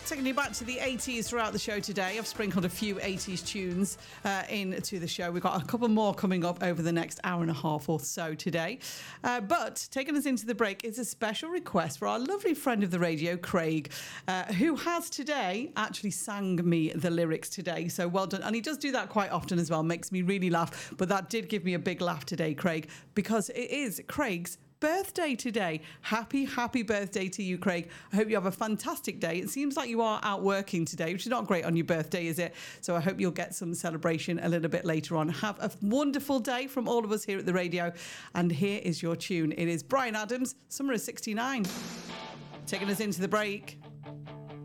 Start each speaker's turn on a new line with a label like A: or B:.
A: Taking you back to the 80s throughout the show today. I've sprinkled a few 80s tunes into the show. We've got a couple more coming up over the next hour and a half or so today. But taking us into the break is a special request for our lovely friend of the radio, Craig, who has today actually sang me the lyrics today. So well done. And he does do that quite often as well. Makes me really laugh. But that did give me a big laugh today, Craig, because it is Craig's birthday today. Happy birthday to you, Craig. I hope you have a fantastic day. It seems like you are out working today, which is not great on your birthday, is it? So I hope you'll get some celebration a little bit later on. Have a wonderful day from all of us here at the radio. And here is your tune. It is Bryan Adams, Summer of '69. Taking us into the break.